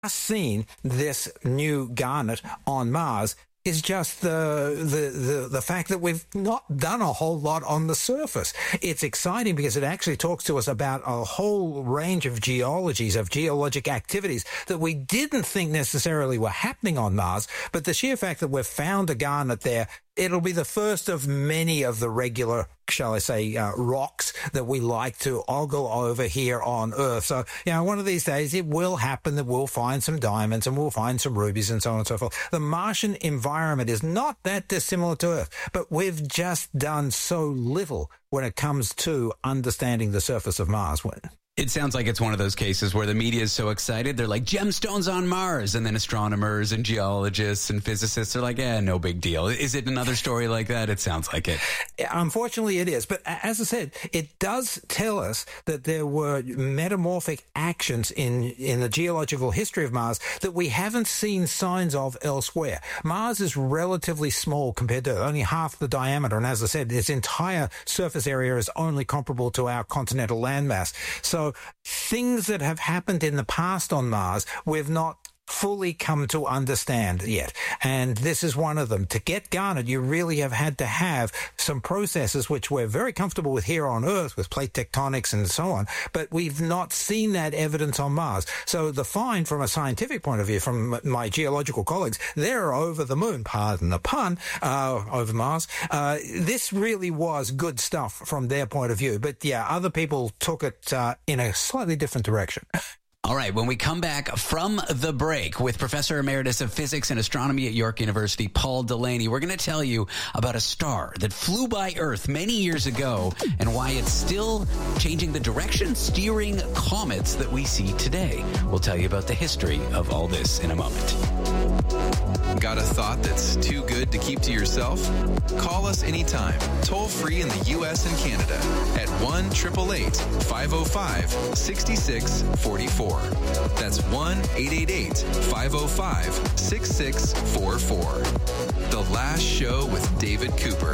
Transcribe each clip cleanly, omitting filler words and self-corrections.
seen this new garnet on Mars is just the fact that we've not done a whole lot on the surface. It's exciting because it actually talks to us about a whole range of geologies, of geologic activities that we didn't think necessarily were happening on Mars, but the sheer fact that we've found a garnet there, it'll be the first of many of the regular, shall I say, rocks that we like to ogle over here on Earth. So, one of these days it will happen that we'll find some diamonds and we'll find some rubies and so on and so forth. The Martian environment is not that dissimilar to Earth, but we've just done so little when it comes to understanding the surface of Mars. It sounds like it's one of those cases where the media is so excited, they're like, gemstones on Mars. And then astronomers and geologists and physicists are like, no big deal. Is it another story like that? It sounds like it. Unfortunately, it is. But as I said, it does tell us that there were metamorphic actions in the geological history of Mars that we haven't seen signs of elsewhere. Mars is relatively small compared to only half the diameter. And as I said, its entire surface area is only comparable to our continental landmass. So things that have happened in the past on Mars, we've not fully come to understand yet. And this is one of them. To get garnet, you really have had to have some processes which we're very comfortable with here on Earth, with plate tectonics and so on, but we've not seen that evidence on Mars. So the find from a scientific point of view, from my geological colleagues, they're over the moon, pardon the pun, over Mars. This really was good stuff from their point of view. But other people took it in a slightly different direction. All right, when we come back from the break with Professor Emeritus of Physics and Astronomy at York University, Paul Delaney, we're going to tell you about a star that flew by Earth many years ago and why it's still changing the direction, steering comets that we see today. We'll tell you about the history of all this in a moment. Got a thought that's too good to keep to yourself? Call us anytime, toll free in the U.S. and Canada at 1-888-505-6644. That's 1-888-505-6644. The Last Show with David Cooper.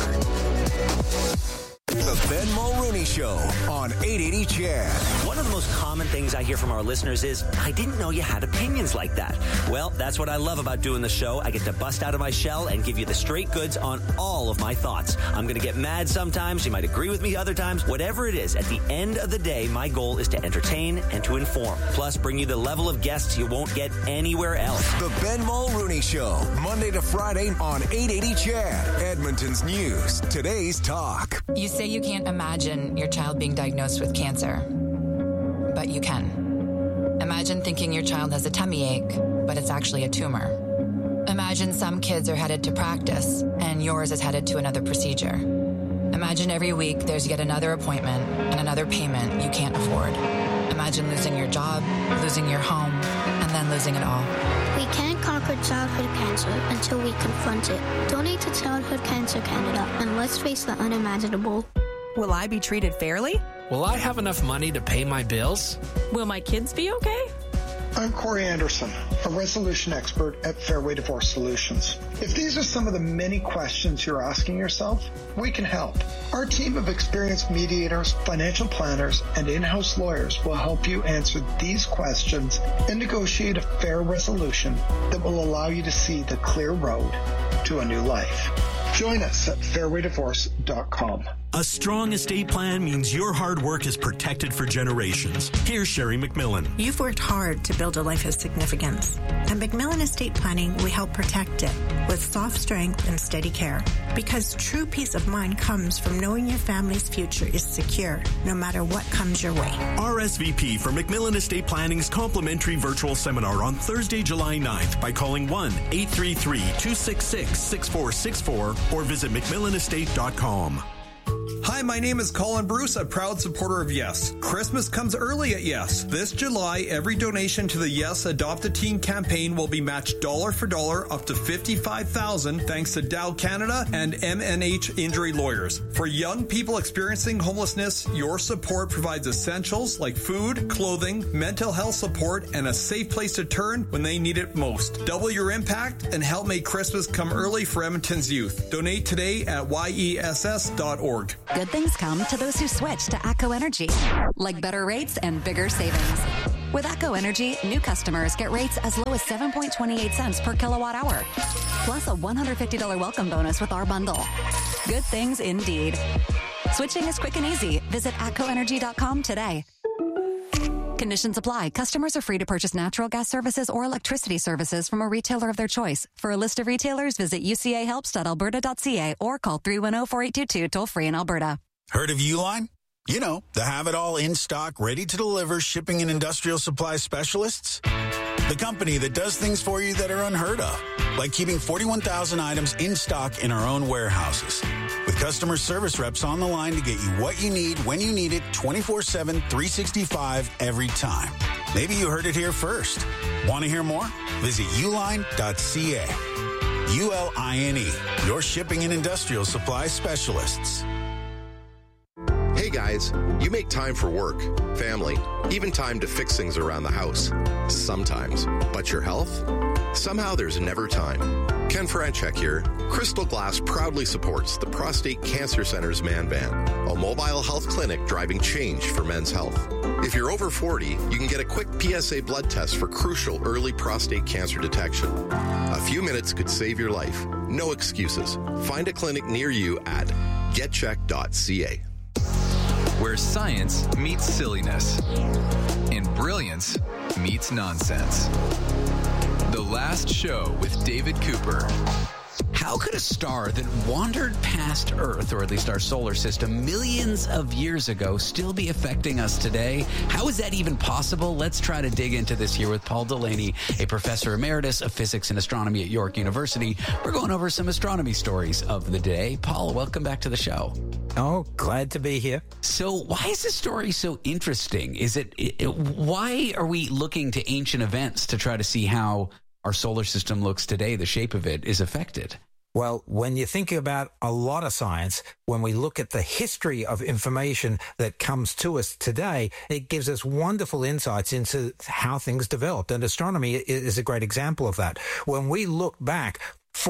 The Ben Mulrooney Show on 880 CHED. One of the most common things I hear from our listeners is, I didn't know you had opinions like that. Well, that's what I love about doing the show. I get to bust out of my shell and give you the straight goods on all of my thoughts. I'm going to get mad sometimes. You might agree with me other times. Whatever it is, at the end of the day, my goal is to entertain and to inform. Plus, bring you the level of guests you won't get anywhere else. The Ben Mulrooney Show, Monday to Friday on 880 CHED, Edmonton's News, today's talk. You say you can't imagine your child being diagnosed with cancer, but you can. Imagine thinking your child has a tummy ache, but it's actually a tumor. Imagine some kids are headed to practice, and yours is headed to another procedure. Imagine every week there's yet another appointment and another payment you can't afford. Imagine losing your job, losing your home, and then losing it all. We can't conquer childhood cancer until we confront it. Donate to Childhood Cancer Canada, and let's face the unimaginable. Will I be treated fairly? Will I have enough money to pay my bills? Will my kids be okay? I'm Corey Anderson, a resolution expert at Fairway Divorce Solutions. If these are some of the many questions you're asking yourself, we can help. Our team of experienced mediators, financial planners, and in-house lawyers will help you answer these questions and negotiate a fair resolution that will allow you to see the clear road to a new life. Join us at fairwaydivorce.com. A strong estate plan means your hard work is protected for generations. Here's Sherry McMillan. You've worked hard to build a life of significance. At McMillan Estate Planning, we help protect it with soft strength and steady care. Because true peace of mind comes from knowing your family's future is secure, no matter what comes your way. RSVP for McMillan Estate Planning's complimentary virtual seminar on Thursday, July 9th by calling 1-833-266-6464 or visit McMillanestate.com. Hi, my name is Colin Bruce, a proud supporter of Yes. Christmas comes early at Yes. This July, every donation to the Yes Adopt a Teen campaign will be matched dollar for dollar up to $55,000 thanks to Dow Canada and MNH Injury Lawyers. For young people experiencing homelessness, your support provides essentials like food, clothing, mental health support, and a safe place to turn when they need it most. Double your impact and help make Christmas come early for Edmonton's youth. Donate today at yess.org. Good things come to those who switch to ATCO Energy, like better rates and bigger savings. With ATCO Energy, new customers get rates as low as 7.28 cents per kilowatt hour, plus a $150 welcome bonus with our bundle. Good things indeed. Switching is quick and easy. Visit atcoenergy.com today. Conditions apply. Customers are free to purchase natural gas services or electricity services from a retailer of their choice. For a list of retailers, visit ucahelps.alberta.ca or call 310-4822 toll-free in Alberta. Heard of Uline? You know, the have-it-all in-stock, ready-to-deliver shipping and industrial supply specialists. The company that does things for you that are unheard of, like keeping 41,000 items in stock in our own warehouses. With customer service reps on the line to get you what you need when you need it 24/7, 365 every time. Maybe you heard it here first. Want to hear more? Visit uline.ca. ULINE, your shipping and industrial supply specialists. Hey guys, you make time for work, family, even time to fix things around the house. Sometimes. But your health? Somehow there's never time. Ken Franchek here. Crystal Glass proudly supports the Prostate Cancer Center's Man Van, a mobile health clinic driving change for men's health. If you're over 40, you can get a quick PSA blood test for crucial early prostate cancer detection. A few minutes could save your life. No excuses. Find a clinic near you at getcheck.ca. Where science meets silliness and brilliance meets nonsense. The Last Show with David Cooper. How could a star that wandered past Earth, or at least our solar system, millions of years ago still be affecting us today? How is that even possible? Let's try to dig into this here with Paul Delaney, a professor emeritus of physics and astronomy at York University. We're going over some astronomy stories of the day. Paul, welcome back to the show. Oh, glad to be here. So why is this story so interesting? Why are we looking to ancient events to try to see how our solar system looks today, the shape of it is affected? Well, when you think about a lot of science, when we look at the history of information that comes to us today, it gives us wonderful insights into how things developed. And astronomy is a great example of that. When we look back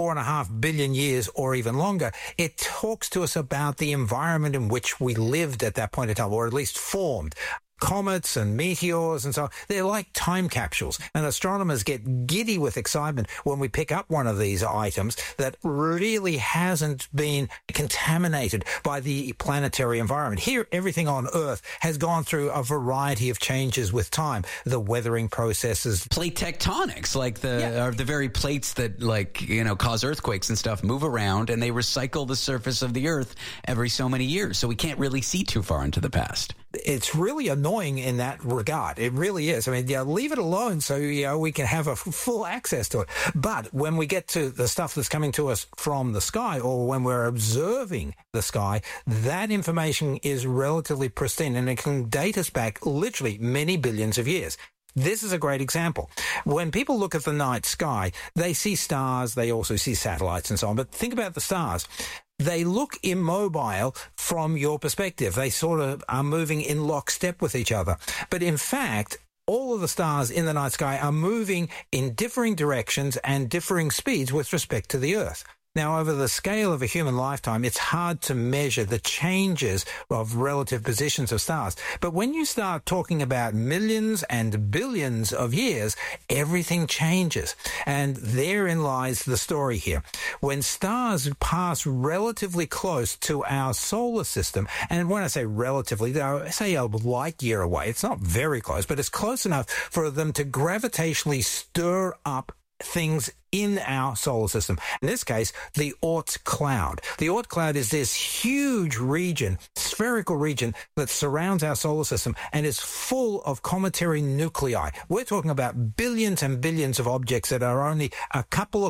4.5 billion years or even longer, it talks to us about the environment in which we lived at that point in time, or at least formed. Comets and meteors and so on, they're like time capsules. And astronomers get giddy with excitement when we pick up one of these items that really hasn't been contaminated by the planetary environment. Here, everything on Earth has gone through a variety of changes with time. The weathering processes. Plate tectonics, like the very plates that cause earthquakes and stuff move around, and they recycle the surface of the Earth every so many years. So we can't really see too far into the past. It's really annoying in that regard. It really is. I mean, leave it alone so we can have a full access to it. But when we get to the stuff that's coming to us from the sky, or when we're observing the sky, that information is relatively pristine, and it can date us back literally many billions of years. This is a great example. When people look at the night sky, they see stars, they also see satellites and so on. But think about the stars. They look immobile from your perspective. They sort of are moving in lockstep with each other. But in fact, all of the stars in the night sky are moving in differing directions and differing speeds with respect to the Earth. Now, over the scale of a human lifetime, it's hard to measure the changes of relative positions of stars. But when you start talking about millions and billions of years, everything changes. And therein lies the story here. When stars pass relatively close to our solar system, and when I say relatively, say a light year away, it's not very close, but it's close enough for them to gravitationally stir up things in our solar system. In this case, the Oort cloud. The Oort cloud is this huge region, spherical region that surrounds our solar system and is full of cometary nuclei. We're talking about billions and billions of objects that are only a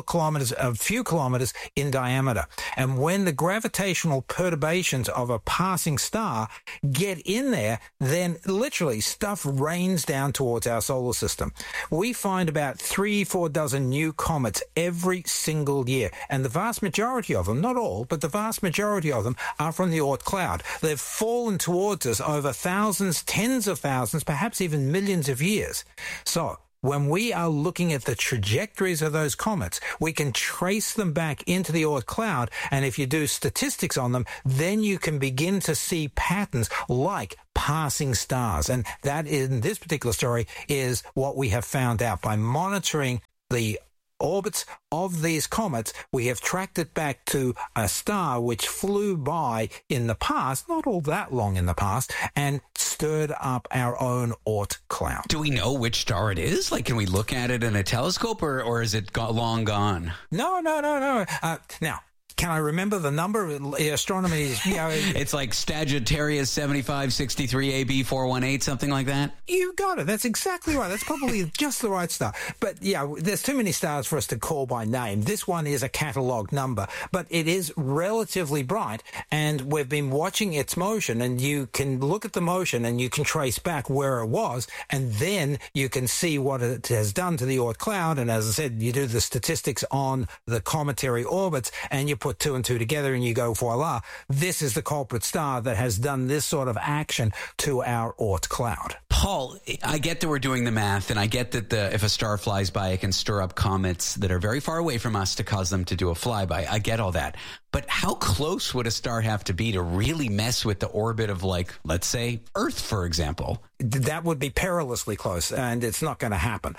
few kilometers in diameter. And when the gravitational perturbations of a passing star get in there, then literally stuff rains down towards our solar system. We find about 3-4 dozen new comets every single year. And the vast majority of them, not all, but the vast majority of them are from the Oort cloud. They've fallen towards us over thousands, tens of thousands, perhaps even millions of years. So when we are looking at the trajectories of those comets, we can trace them back into the Oort cloud. And if you do statistics on them, then you can begin to see patterns like passing stars. And that, in this particular story, is what we have found out by monitoring the orbits of these comets. We have tracked it back to a star which flew by in the past, not all that long in the past, and stirred up our own Oort cloud. Do we know which star it is? Like, can we look at it in a telescope, or is it long gone? No. Now, can I remember the number? Astronomy is, it's like Sagittarius 7563 AB 418, something like that. You got it. That's exactly right. That's probably just the right star. But yeah, there's too many stars for us to call by name. This one is a catalogue number, but it is relatively bright, and we've been watching its motion, and you can look at the motion and you can trace back where it was, and then you can see what it has done to the Oort cloud. And as I said, you do the statistics on the cometary orbits, and you put two and two together and you go, voila, this is the culprit star that has done this sort of action to our Oort cloud. Paul, I get that we're doing the math, and I get that if a star flies by, it can stir up comets that are very far away from us to cause them to do a flyby. I get all that. But how close would a star have to be to really mess with the orbit of, like, let's say, Earth, for example? That would be perilously close, and it's not going to happen.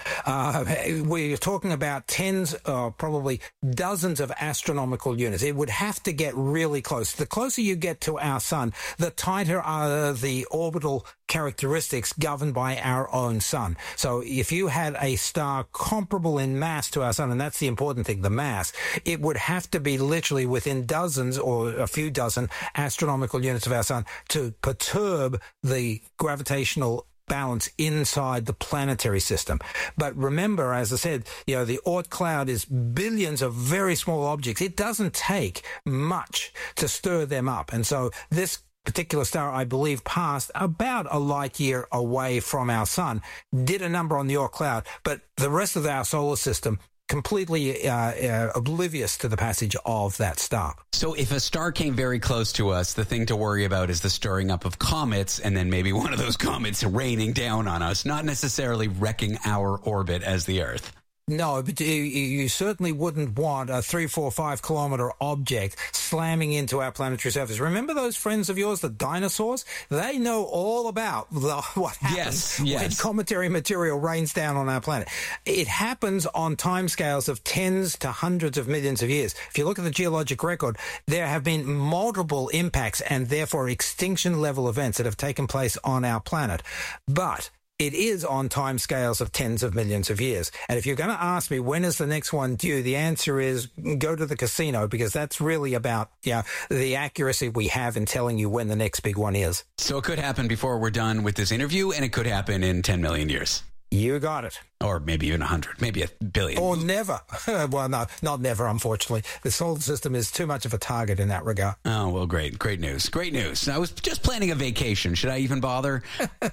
We're talking about tens, probably dozens of astronomical units. It would have to get really close. The closer you get to our sun, the tighter are the orbital characteristics governed by our own sun. So if you had a star comparable in mass to our sun, and that's the important thing, the mass, it would have to be literally within dozens or a few dozen astronomical units of our sun to perturb the gravitational balance inside the planetary system. But remember, as I said, the Oort cloud is billions of very small objects. It doesn't take much to stir them up. And so this particular star, I believe, passed about a light year away from our sun, did a number on the Oort cloud, but the rest of our solar system completely oblivious to the passage of that star. So if a star came very close to us, the thing to worry about is the stirring up of comets, and then maybe one of those comets raining down on us, not necessarily wrecking our orbit as the Earth. No, but you certainly wouldn't want a 3, 4, 5 kilometer object slamming into our planetary surface. Remember those friends of yours, the dinosaurs? They know all about what happens when cometary material rains down on our planet. It happens on timescales of tens to hundreds of millions of years. If you look at the geologic record, there have been multiple impacts and therefore extinction level events that have taken place on our planet. But it is on timescales of tens of millions of years. And if you're going to ask me, when is the next one due? The answer is go to the casino, because that's really about the accuracy we have in telling you when the next big one is. So it could happen before we're done with this interview, and it could happen in 10 million years. You got it. Or maybe even 100, maybe 1 billion. Or never. Well, no, not never, unfortunately. The solar system is too much of a target in that regard. Oh, well, great. Great news. Great news. I was just planning a vacation. Should I even bother?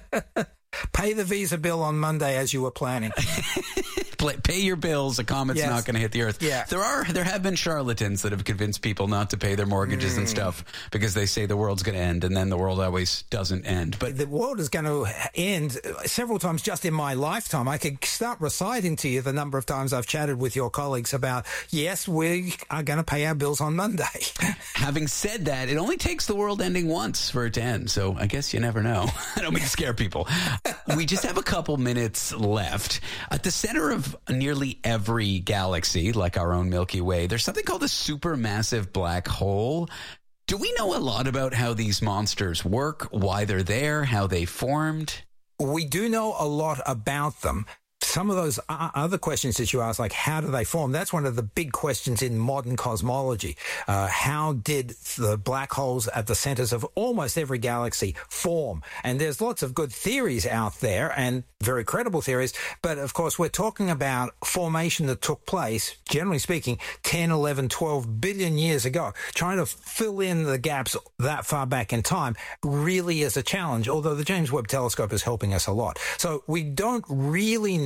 Pay the Visa bill on Monday as you were planning. Pay your bills. A comet's not going to hit the Earth. Yeah. There have been charlatans that have convinced people not to pay their mortgages and stuff because they say the world's going to end, and then the world always doesn't end. But the world is going to end several times just in my lifetime. I could start reciting to you the number of times I've chatted with your colleagues about, yes, we are going to pay our bills on Monday. Having said that, it only takes the world ending once for it to end, so I guess you never know. I don't mean to scare people. We just have a couple minutes left. At the center of nearly every galaxy, like our own Milky Way, there's something called a supermassive black hole. Do we know a lot about how these monsters work, why they're there, how they formed? We do know a lot about them. Some of those other questions that you ask, like how do they form, that's one of the big questions in modern cosmology. How did the black holes at the centers of almost every galaxy form? And there's lots of good theories out there and very credible theories. But of course, we're talking about formation that took place, generally speaking, 10, 11, 12 billion years ago. Trying to fill in the gaps that far back in time really is a challenge, although the James Webb Telescope is helping us a lot. So we don't really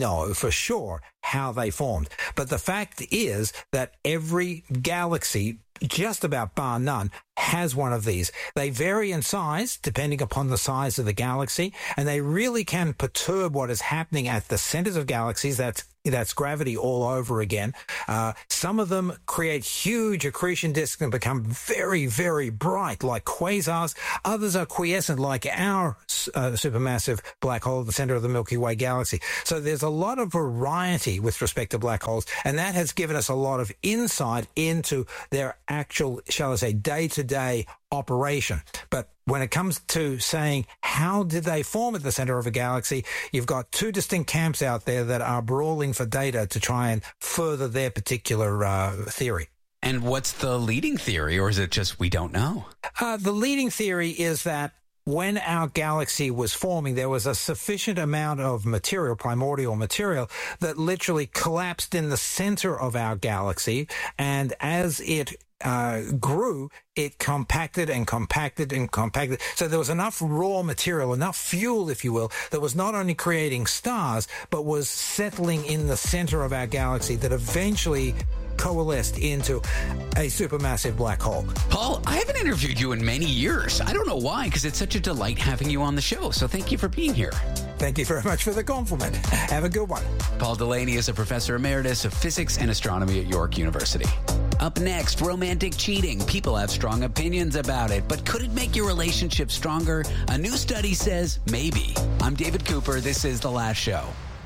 know for sure how they formed. But the fact is that every galaxy, just about bar none, has one of these. They vary in size depending upon the size of the galaxy, and they really can perturb what is happening at the centers of galaxies. That's gravity all over again. Some of them create huge accretion disks and become very, very bright, like quasars. Others are quiescent, like our supermassive black hole at the center of the Milky Way galaxy. So there's a lot of variety with respect to black holes, and that has given us a lot of insight into their actual, shall I say, day-to-day operation. But when it comes to saying how did they form at the center of a galaxy, you've got two distinct camps out there that are brawling for data to try and further their particular theory. And what's the leading theory, or is it just we don't know? The leading theory is that when our galaxy was forming, there was a sufficient amount of material, primordial material, that literally collapsed in the center of our galaxy, and as it grew, it compacted and compacted and compacted. So there was enough raw material, enough fuel, if you will, that was not only creating stars, but was settling in the center of our galaxy that eventually coalesced into a supermassive black hole. Paul, I haven't interviewed you in many years. I don't know why, because it's such a delight having you on the show. So thank you for being here. Thank you very much for the compliment. Have a good one. Paul Delaney is a professor emeritus of physics and astronomy at York University. Up next, romantic cheating. People have strong opinions about it, but could it make your relationship stronger? A new study says maybe. I'm David Cooper. This is The Last Show.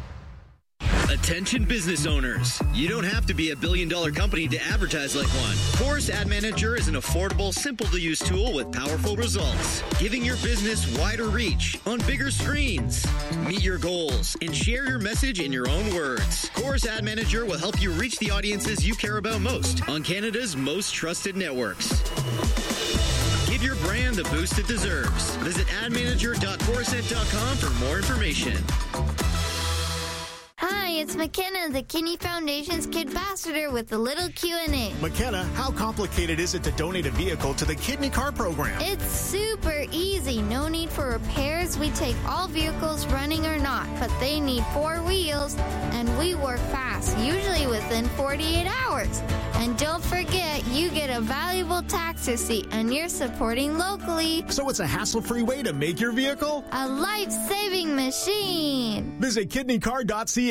Attention business owners. You don't have to be a billion-dollar company to advertise like one. Chorus Ad Manager is an affordable, simple-to-use tool with powerful results, giving your business wider reach on bigger screens. Meet your goals and share your message in your own words. Chorus Ad Manager will help you reach the audiences you care about most on Canada's most trusted networks. Give your brand the boost it deserves. Visit admanager.chorused.com for more information. Hi, it's McKenna, the Kidney Foundation's Kid Ambassador with a little Q&A. McKenna, how complicated is it to donate a vehicle to the Kidney Car Program? It's super easy. No need for repairs. We take all vehicles, running or not, but they need 4 wheels, and we work fast, usually within 48 hours. And don't forget, you get a valuable tax receipt, and you're supporting locally. So it's a hassle-free way to make your vehicle a life-saving machine. Visit kidneycar.ca.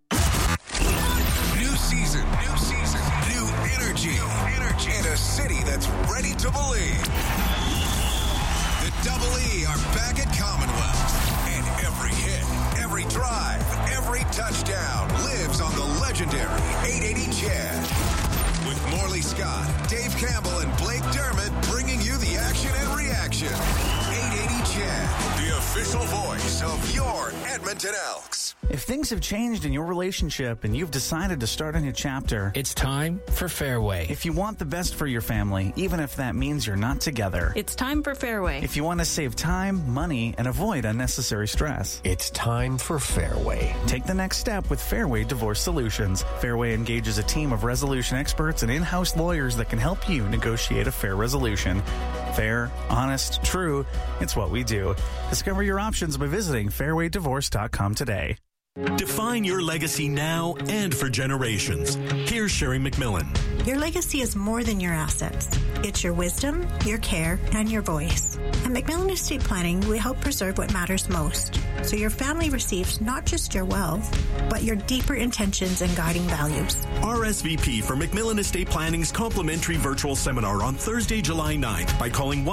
New season, new energy, and a city that's ready to believe. The Double E are back at Commonwealth, and every hit, every drive, every touchdown lives on the legendary 880 CHED. With Morley Scott, Dave Campbell, and Blake Dermott bringing you the action and reaction. 880 CHED, the official voice of your Edmonton Elks. If things have changed in your relationship and you've decided to start a new chapter, it's time for Fairway. If you want the best for your family, even if that means you're not together, it's time for Fairway. If you want to save time, money, and avoid unnecessary stress, it's time for Fairway. Take the next step with Fairway Divorce Solutions. Fairway engages a team of resolution experts and in-house lawyers that can help you negotiate a fair resolution. Fair, honest, true, it's what we do. Discover your options by visiting fairwaydivorce.com today. Define your legacy now and for generations. Here's Sherry McMillan. Your legacy is more than your assets. It's your wisdom, your care, and your voice. At McMillan Estate Planning, we help preserve what matters most, so your family receives not just your wealth, but your deeper intentions and guiding values. RSVP for McMillan Estate Planning's complimentary virtual seminar on Thursday, July 9th by calling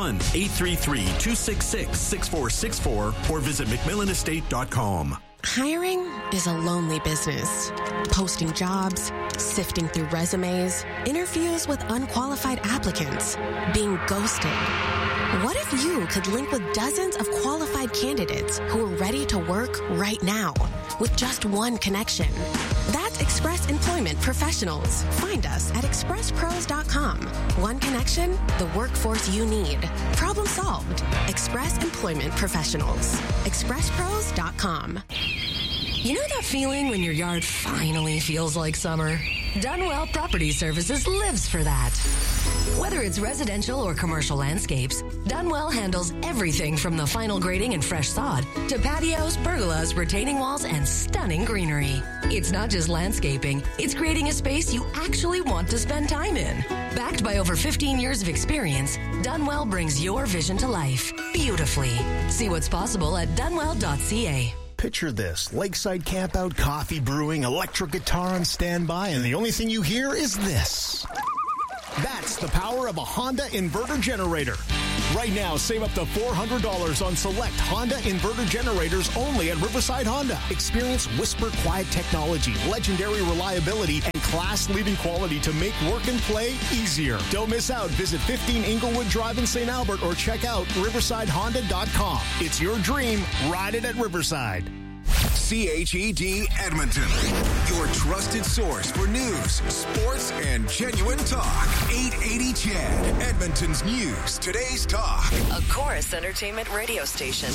1-833-266-6464 or visit McMillanestate.com. Hiring is a lonely business. Posting jobs, sifting through resumes, interviews with unqualified applicants, being ghosted. What if you could link with dozens of qualified candidates who are ready to work right now with just one connection? That's Express Employment Professionals. Find us at expresspros.com. One connection, the workforce you need. Problem solved. Express Employment Professionals. expresspros.com. You know that feeling when your yard finally feels like summer? Dunwell Property Services lives for that. Whether it's residential or commercial landscapes, Dunwell handles everything from the final grading and fresh sod to patios, pergolas, retaining walls, and stunning greenery. It's not just landscaping, it's creating a space you actually want to spend time in. Backed by over 15 years of experience, Dunwell brings your vision to life beautifully. See what's possible at dunwell.ca. Picture this: lakeside campout, coffee brewing, electric guitar on standby, and the only thing you hear is this. That's the power of a Honda inverter generator. Right now, save up to $400 on select Honda inverter generators only at Riverside Honda. Experience whisper quiet technology, legendary reliability, and class-leading quality to make work and play easier. Don't miss out. Visit 15 Inglewood Drive in St. Albert or check out riversidehonda.com. It's your dream. Ride it at Riverside. CHED Edmonton, your trusted source for news, sports, and genuine talk. 880 CHED, Edmonton's news, today's talk. A Chorus Entertainment radio station.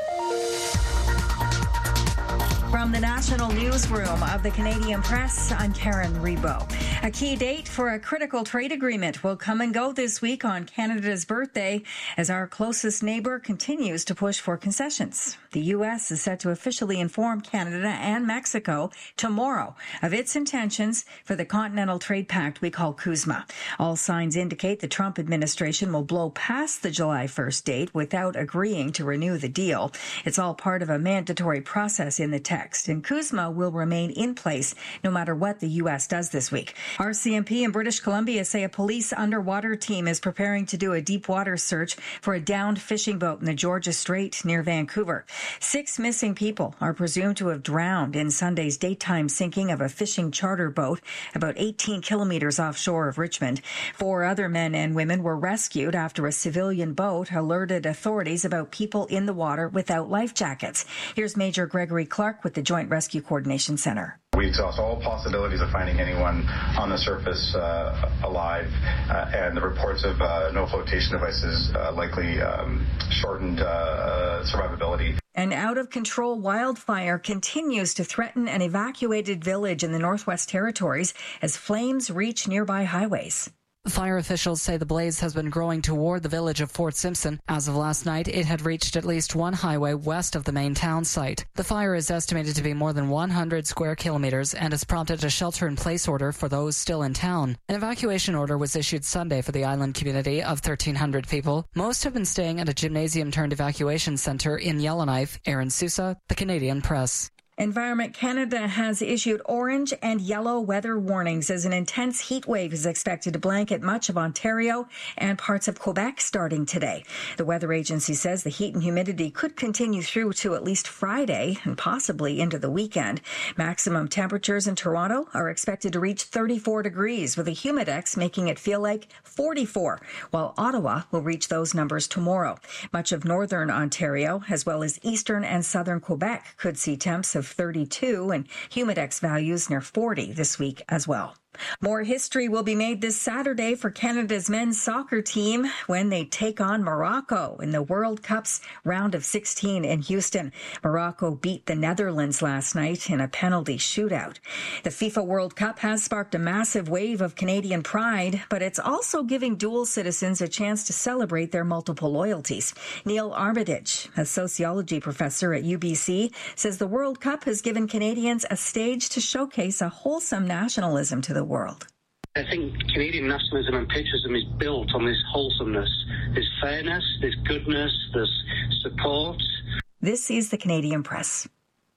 From the National Newsroom of the Canadian Press, I'm Karen Rebo. A key date for a critical trade agreement will come and go this week on Canada's birthday as our closest neighbor continues to push for concessions. The U.S. is set to officially inform Canada and Mexico tomorrow of its intentions for the Continental Trade Pact we call CUSMA. All signs indicate the Trump administration will blow past the July 1st date without agreeing to renew the deal. It's all part of a mandatory process in the text, and CUSMA will remain in place no matter what the U.S. does this week. RCMP in British Columbia say a police underwater team is preparing to do a deep water search for a downed fishing boat in the Georgia Strait near Vancouver. 6 missing people are presumed to have drowned in Sunday's daytime sinking of a fishing charter boat about 18 kilometers offshore of Richmond. 4 other men and women were rescued after a civilian boat alerted authorities about people in the water without life jackets. Here's Major Gregory Clark with the Joint Rescue Coordination Center. We exhaust all possibilities of finding anyone on the surface alive, and the reports of no flotation devices likely shortened survivability. An out-of-control wildfire continues to threaten an evacuated village in the Northwest Territories as flames reach nearby highways. Fire officials say the blaze has been growing toward the village of Fort Simpson. As of last night, it had reached at least one highway west of the main town site. The fire is estimated to be more than 100 square kilometers and has prompted a shelter-in-place order for those still in town. An evacuation order was issued Sunday for the island community of 1,300 people. Most have been staying at a gymnasium-turned-evacuation center in Yellowknife. Aaron Sousa, The Canadian Press. Environment Canada has issued orange and yellow weather warnings as an intense heat wave is expected to blanket much of Ontario and parts of Quebec starting today. The weather agency says the heat and humidity could continue through to at least Friday and possibly into the weekend. Maximum temperatures in Toronto are expected to reach 34 degrees, with a humidex making it feel like 44, while Ottawa will reach those numbers tomorrow. Much of northern Ontario, as well as eastern and southern Quebec, could see temps of 32 and humidex values near 40 this week as well. More history will be made this Saturday for Canada's men's soccer team when they take on Morocco in the World Cup's round of 16 in Houston. Morocco beat the Netherlands last night in a penalty shootout. The FIFA World Cup has sparked a massive wave of Canadian pride, but it's also giving dual citizens a chance to celebrate their multiple loyalties. Neil Armitage, a sociology professor at UBC, says the World Cup has given Canadians a stage to showcase a wholesome nationalism to the world. I think Canadian nationalism and patriotism is built on this wholesomeness. There's fairness, there's goodness, there's support. This is the Canadian Press.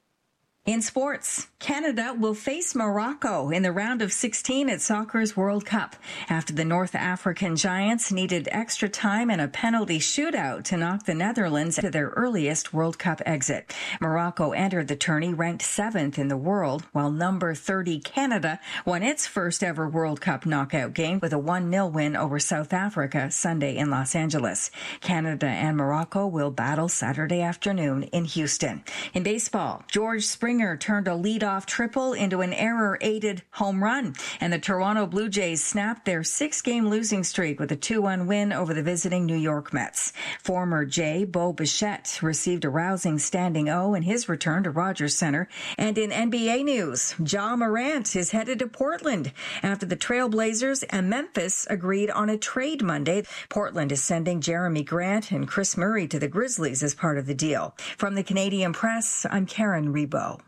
In sports, Canada will face Morocco in the round of 16 at soccer's World Cup after the North African Giants needed extra time and a penalty shootout to knock the Netherlands to their earliest World Cup exit. Morocco entered the tourney ranked 7th in the world, while number 30 Canada won its first ever World Cup knockout game with a 1-0 win over South Africa Sunday in Los Angeles. Canada and Morocco will battle Saturday afternoon in Houston. In baseball, George Springer turned a leadoff leadoff triple into an error-aided home run. And the Toronto Blue Jays snapped their 6-game losing streak with a 2-1 win over the visiting New York Mets. Former Jay Bo Bichette received a rousing standing O in his return to Rogers Center. And in NBA news, Ja Morant is headed to Portland after the Trailblazers and Memphis agreed on a trade Monday. Portland is sending Jeremy Grant and Chris Murray to the Grizzlies as part of the deal. From the Canadian Press, I'm Karen Rebo.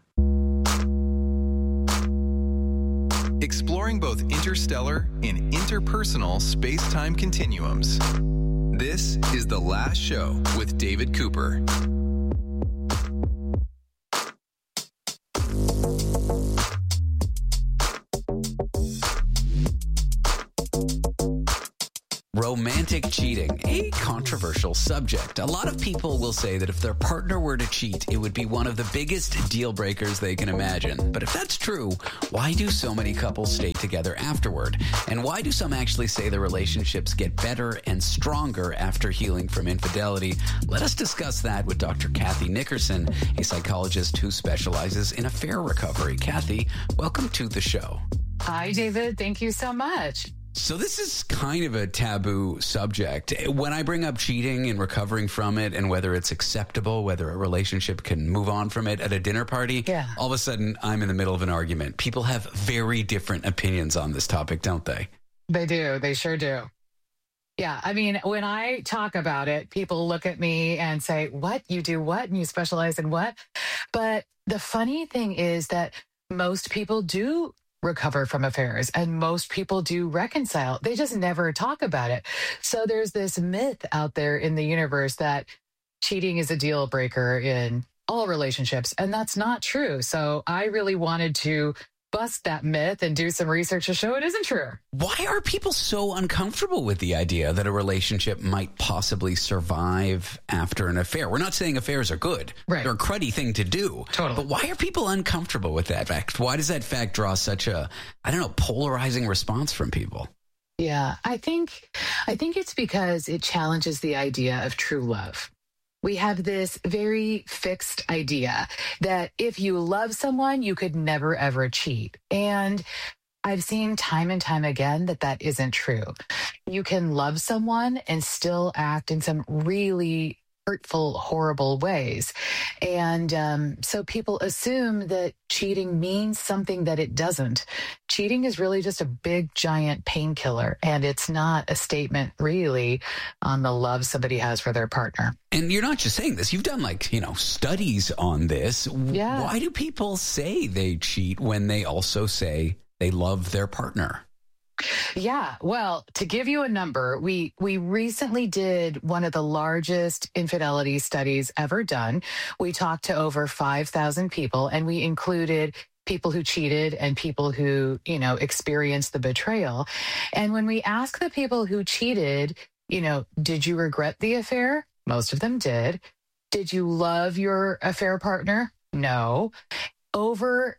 Exploring both interstellar and interpersonal space-time continuums. This is The Last Show with David Cooper. Romantic cheating, a controversial subject. A lot of people will say that if their partner were to cheat, it would be one of the biggest deal breakers they can imagine. But if that's true, why do so many couples stay together afterward? And why do some actually say the relationships get better and stronger after healing from infidelity? Let us discuss that with Dr. Kathy Nickerson, a psychologist who specializes in affair recovery. Kathy, welcome to the show. Hi, David. Thank you so much. So this is kind of a taboo subject. When I bring up cheating and recovering from it and whether it's acceptable, whether a relationship can move on from it at a dinner party, all of a sudden I'm in the middle of an argument. People have very different opinions on this topic, don't they? They do. They sure do. Yeah. I mean, when I talk about it, people look at me and say, what? You do what? And you specialize in what? But the funny thing is that most people do recover from affairs and most people do reconcile. They just never talk about it. So there's this myth out there in the universe that cheating is a deal breaker in all relationships, and that's not true. So I really wanted to bust that myth and do some research to show it isn't true. Why are people so uncomfortable with the idea that a relationship might possibly survive after an affair? We're not saying affairs are good. Right. They're a cruddy thing to do. Totally. But why are people uncomfortable with that fact? Why does that fact draw such a, polarizing response from people? Yeah, I think it's because it challenges the idea of true love. We have this very fixed idea that if you love someone, you could never, ever cheat. And I've seen time and time again that isn't true. You can love someone and still act in some really hurtful, horrible ways. And so people assume that cheating means something that it doesn't. Cheating is really just a big, giant painkiller, and it's not a statement really on the love somebody has for their partner. And you're not just saying this. You've done studies on this. Yeah. Why do people say they cheat when they also say they love their partner? Yeah, well, to give you a number, we recently did one of the largest infidelity studies ever done. We talked to over 5,000 people, and we included people who cheated and people who, experienced the betrayal. And when we asked the people who cheated, did you regret the affair? Most of them did. Did you love your affair partner? No. Over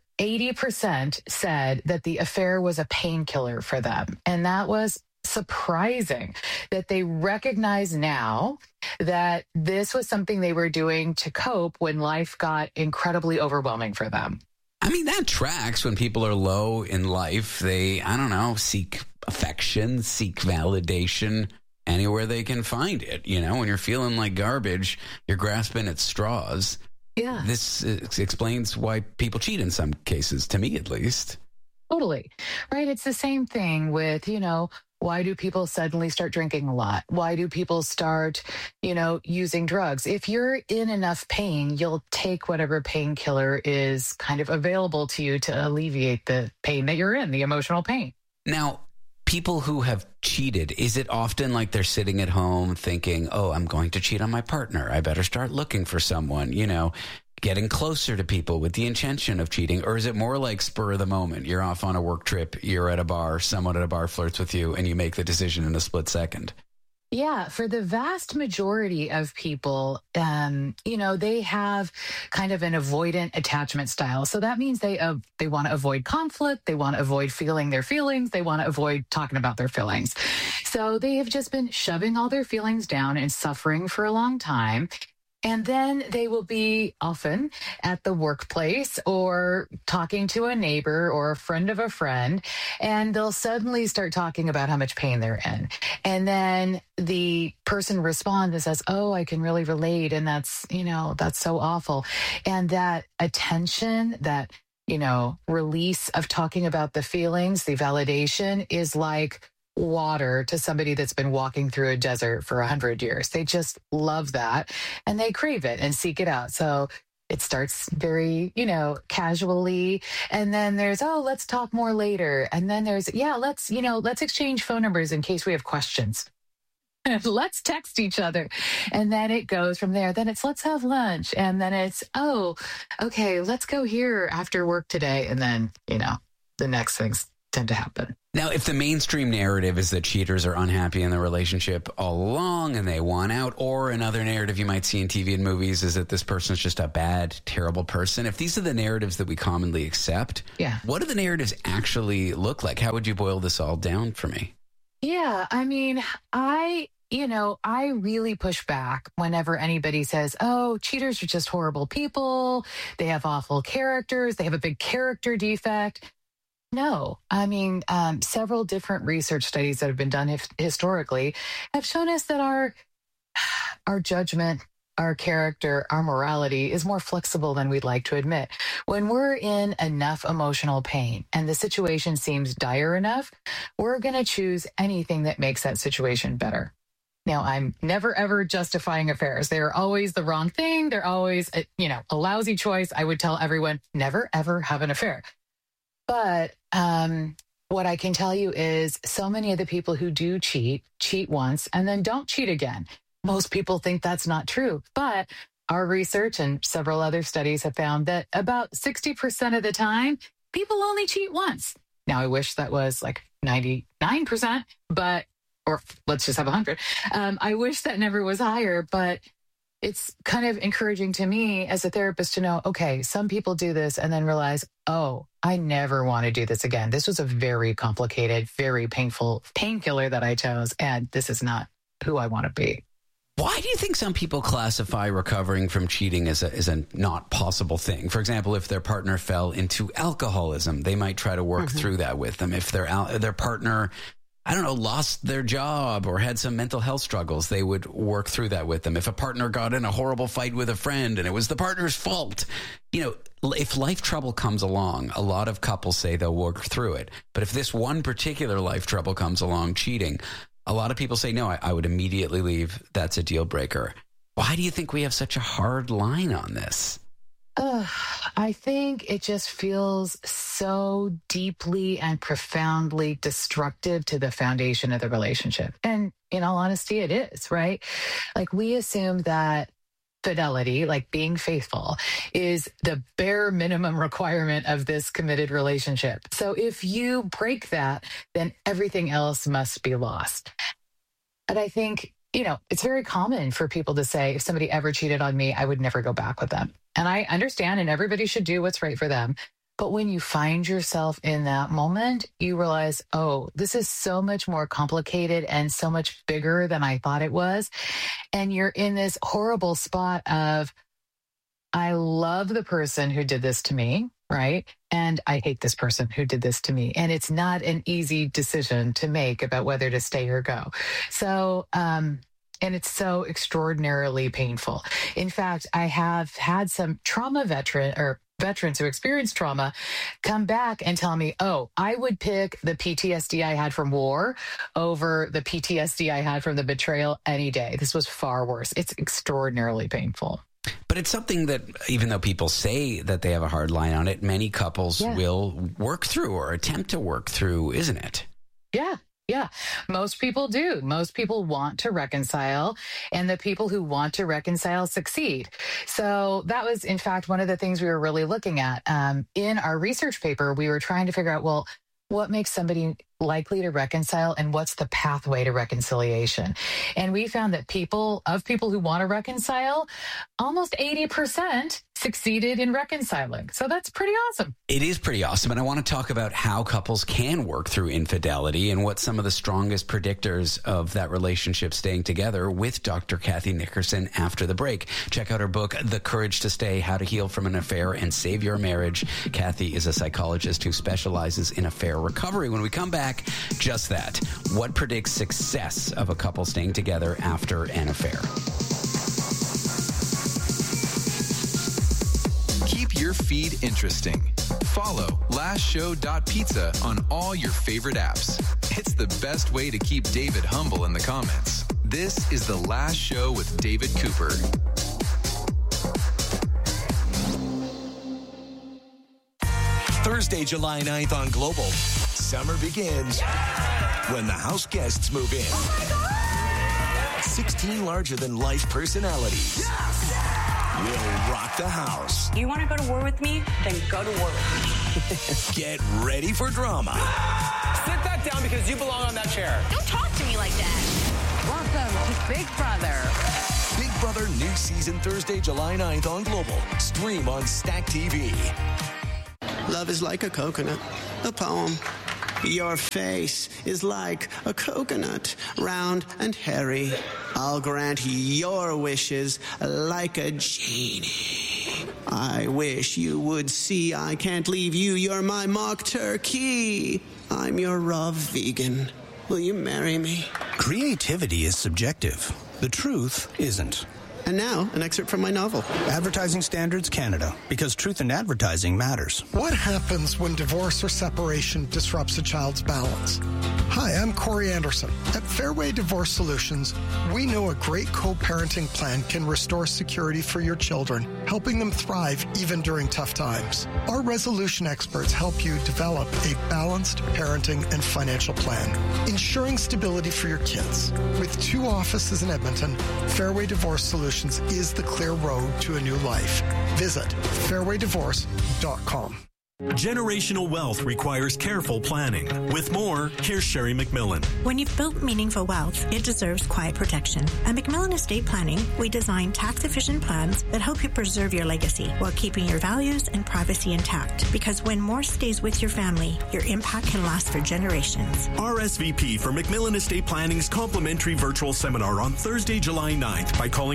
80% said that the affair was a painkiller for them. And that was surprising that they recognize now that this was something they were doing to cope when life got incredibly overwhelming for them. I mean, that tracks. When people are low in life, they, seek affection, seek validation anywhere they can find it. When you're feeling like garbage, you're grasping at straws. Yeah. This explains why people cheat in some cases, to me at least. Totally. Right. It's the same thing with, why do people suddenly start drinking a lot? Why do people start, using drugs? If you're in enough pain, you'll take whatever painkiller is kind of available to you to alleviate the pain that you're in, the emotional pain. Now, people who have cheated, is it often like they're sitting at home thinking, oh, I'm going to cheat on my partner. I better start looking for someone, getting closer to people with the intention of cheating? Or is it more like spur of the moment? You're off on a work trip, you're at a bar, someone at a bar flirts with you, and you make the decision in a split second? Yeah, for the vast majority of people, they have kind of an avoidant attachment style. So that means they want to avoid conflict. They want to avoid feeling their feelings. They want to avoid talking about their feelings. So they have just been shoving all their feelings down and suffering for a long time. And then they will be often at the workplace or talking to a neighbor or a friend of a friend, and they'll suddenly start talking about how much pain they're in. And then the person responds and says, oh, I can really relate. And that's so awful. And that attention, that, release of talking about the feelings, the validation is like water to somebody that's been walking through a desert for 100 years. They just love that and they crave it and seek it out. So it starts very, casually. And then there's, oh, let's talk more later. And then there's, let's exchange phone numbers in case we have questions. Let's text each other. And then it goes from there. Then it's, let's have lunch. And then it's, oh, okay, let's go here after work today. And then, the next things tend to happen. Now, if the mainstream narrative is that cheaters are unhappy in the relationship all along and they want out, or another narrative you might see in TV and movies is that this person's just a bad, terrible person. If these are the narratives that we commonly accept, what do the narratives actually look like? How would you boil this all down for me? Yeah, I mean, I really push back whenever anybody says, oh, cheaters are just horrible people. They have awful characters. They have a big character defect. No, I mean, several different research studies that have been done historically have shown us that our judgment, our character, our morality is more flexible than we'd like to admit. When we're in enough emotional pain and the situation seems dire enough, we're going to choose anything that makes that situation better. Now, I'm never, ever justifying affairs. They're always the wrong thing. They're always, a lousy choice. I would tell everyone, never, ever have an affair. But what I can tell you is so many of the people who do cheat once and then don't cheat again. Most people think that's not true. But our research and several other studies have found that about 60% of the time, people only cheat once. Now, I wish that was like 99%, or let's just have 100. I wish that never was higher, but it's kind of encouraging to me as a therapist to know, okay, some people do this and then realize, oh, I never want to do this again. This was a very complicated, very painful painkiller that I chose, and this is not who I want to be. Why do you think some people classify recovering from cheating as a not possible thing? For example, if their partner fell into alcoholism, they might try to work through that with them. If their partner, lost their job or had some mental health struggles, they would work through that with them. If a partner got in a horrible fight with a friend and it was the partner's fault, if life trouble comes along, a lot of couples say they'll work through it. But if this one particular life trouble comes along, cheating, a lot of people say, no, I would immediately leave. That's a deal breaker. Why do you think we have such a hard line on this? I think it just feels so deeply and profoundly destructive to the foundation of the relationship. And in all honesty, it is, right? Like, we assume that fidelity, like being faithful, is the bare minimum requirement of this committed relationship. So if you break that, then everything else must be lost. And I think, it's very common for people to say, if somebody ever cheated on me, I would never go back with them. And I understand, and everybody should do what's right for them. But when you find yourself in that moment, you realize, oh, this is so much more complicated and so much bigger than I thought it was. And you're in this horrible spot of, I love the person who did this to me, right? And I hate this person who did this to me. And it's not an easy decision to make about whether to stay or go. So, and it's so extraordinarily painful. In fact, I have had some veterans who experienced trauma come back and tell me, oh, I would pick the PTSD I had from war over the PTSD I had from the betrayal any day. This was far worse. It's extraordinarily painful. But it's something that, even though people say that they have a hard line on it, many couples will work through or attempt to work through, isn't it? Yeah, most people do. Most people want to reconcile, and the people who want to reconcile succeed. So that was, in fact, one of the things we were really looking at. In our research paper, we were trying to figure out, well, what makes somebody likely to reconcile and what's the pathway to reconciliation. And we found that people who want to reconcile, almost 80% succeeded in reconciling. So that's pretty awesome. It is pretty awesome. And I want to talk about how couples can work through infidelity and what some of the strongest predictors of that relationship staying together with Dr. Kathy Nickerson after the break. Check out her book, The Courage to Stay, How to Heal from an Affair and Save Your Marriage. Kathy is a psychologist who specializes in affair recovery. When we come back, just that. What predicts success of a couple staying together after an affair? Keep your feed interesting. Follow lastshow.pizza on all your favorite apps. It's the best way to keep David humble in the comments. This is The Last Show with David Cooper. Thursday, July 9th on Global. Summer begins when the house guests move in. 16 larger-than-life personalities will rock the house. You want to go to war with me? Then go to war with me. Get ready for drama. Sit that down because you belong on that chair. Don't talk to me like that. Welcome to Big Brother. Big Brother new season Thursday, July 9th on Global. Stream on Stack TV. Love is like a coconut, a poem. Your face is like a coconut, round and hairy. I'll grant your wishes like a genie. I wish you would see I can't leave you. You're my mock turkey. I'm your raw vegan. Will you marry me? Creativity is subjective. The truth isn't. And now, an excerpt from my novel. Advertising Standards Canada, because truth in advertising matters. What happens when divorce or separation disrupts a child's balance? Hi, I'm Corey Anderson. At Fairway Divorce Solutions, we know a great co-parenting plan can restore security for your children, helping them thrive even during tough times. Our resolution experts help you develop a balanced parenting and financial plan, ensuring stability for your kids. With 2 offices in Edmonton, Fairway Divorce Solutions is the clear road to a new life. Visit fairwaydivorce.com. Generational wealth requires careful planning. With more, here's Sherry McMillan. When you've built meaningful wealth, it deserves quiet protection. At McMillan Estate Planning, we design tax-efficient plans that help you preserve your legacy while keeping your values and privacy intact. Because when more stays with your family, your impact can last for generations. RSVP for McMillan Estate Planning's complimentary virtual seminar on Thursday, July 9th by calling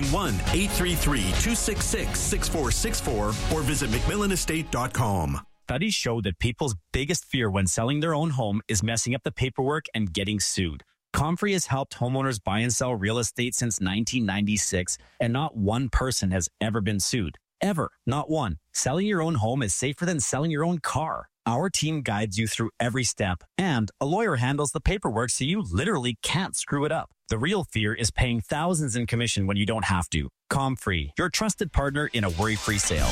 1-833-266-6464 or visit McMillanestate.com. Studies show that people's biggest fear when selling their own home is messing up the paperwork and getting sued. Comfrey has helped homeowners buy and sell real estate since 1996, and not one person has ever been sued. Ever. Not one. Selling your own home is safer than selling your own car. Our team guides you through every step, and a lawyer handles the paperwork so you literally can't screw it up. The real fear is paying thousands in commission when you don't have to. Comfrey, your trusted partner in a worry-free sale.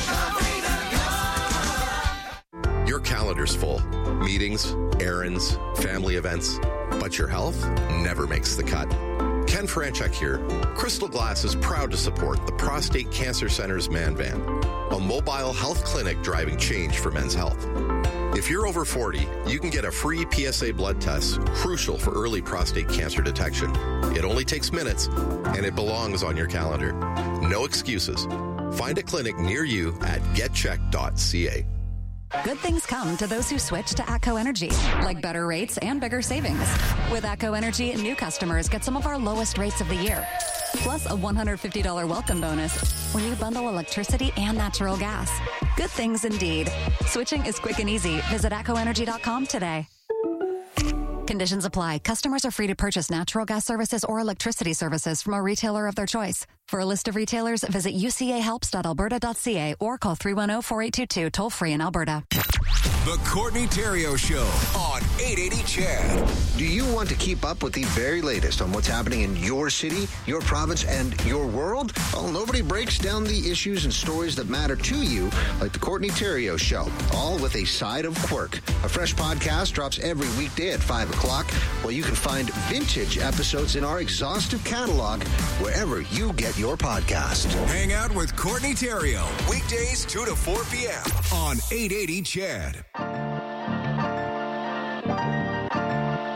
Your calendar's full. Meetings, errands, family events. But your health never makes the cut. Ken Franchuk here. Crystal Glass is proud to support the Prostate Cancer Center's Man Van, a mobile health clinic driving change for men's health. If you're over 40, you can get a free PSA blood test, crucial for early prostate cancer detection. It only takes minutes, and it belongs on your calendar. No excuses. Find a clinic near you at getcheck.ca. Good things come to those who switch to ATCO Energy, like better rates and bigger savings. With ATCO Energy, new customers get some of our lowest rates of the year, plus a $150 welcome bonus when you bundle electricity and natural gas. Good things indeed. Switching is quick and easy. Visit ATCOenergy.com today. Conditions apply. Customers are free to purchase natural gas services or electricity services from a retailer of their choice. For a list of retailers, visit ucahelps.alberta.ca or call 310-4822 toll-free in Alberta. The Courtney Theriault Show on 880 CHED. Do you want to keep up with the very latest on what's happening in your city, your province, and your world? Well, nobody breaks down the issues and stories that matter to you like The Courtney Theriault Show, all with a side of quirk. A fresh podcast drops every weekday at 5 o'clock, where you can find vintage episodes in our exhaustive catalog wherever you get your podcast. Hang out with Courtney Theriault, weekdays 2 to 4 p.m. on 880 CHED.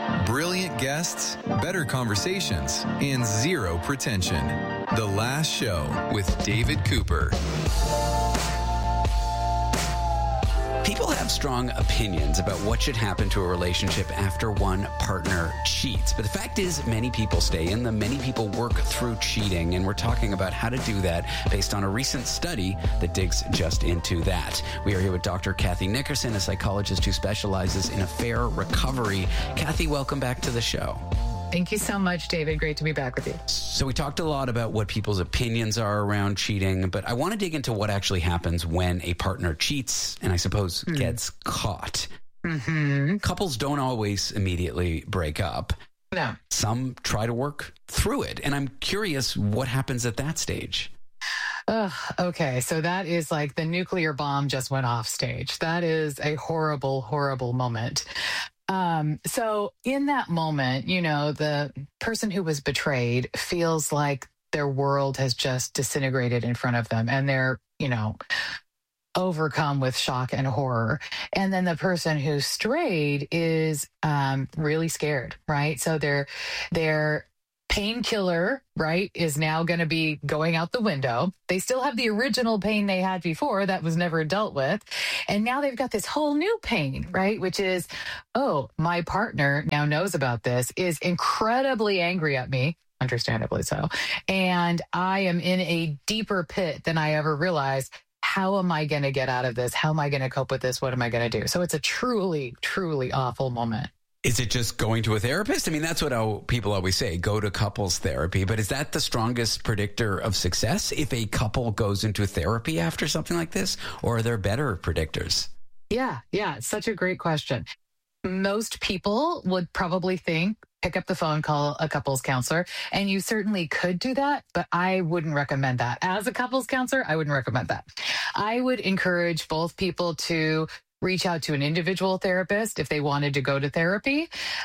guests, better conversations, and zero pretension. The Last Show with David Cooper. People have strong opinions about what should happen to a relationship after one partner cheats. But the fact is, many people stay in them. Many people work through cheating. And we're talking about how to do that based on a recent study that digs just into that. We are here with Dr. Kathy Nickerson, a psychologist who specializes in affair recovery. Kathy, welcome back to the show. Thank you so much, David. Great to be back with you. So we talked a lot about what people's opinions are around cheating, but I want to dig into what actually happens when a partner cheats and I suppose gets caught. Mm-hmm. Couples don't always immediately break up. No. Some try to work through it. And I'm curious what happens at that stage. Okay, so that is like the nuclear bomb just went off stage. That is a horrible, horrible moment. So in that moment, you know, the person who was betrayed feels like their world has just disintegrated in front of them and they're, you know, overcome with shock and horror. And then the person who strayed is really scared, right? So their painkiller, right, is now going to be going out the window. They still have the original pain they had before that was never dealt with. And now they've got this whole new pain, right, which is, oh, my partner now knows about this, is incredibly angry at me, understandably so. And I am in a deeper pit than I ever realized. How am I going to get out of this? How am I going to cope with this? What am I going to do? So it's a truly, truly awful moment. Is it just going to a therapist? I mean, that's what people always say, go to couples therapy. But is that the strongest predictor of success if a couple goes into therapy after something like this? Or are there better predictors? Yeah. It's such a great question. Most people would probably think, pick up the phone, call a couples counselor, and you certainly could do that, but I wouldn't recommend that. As a couples counselor, I wouldn't recommend that. I would encourage both people to reach out to an individual therapist if they wanted to go to therapy,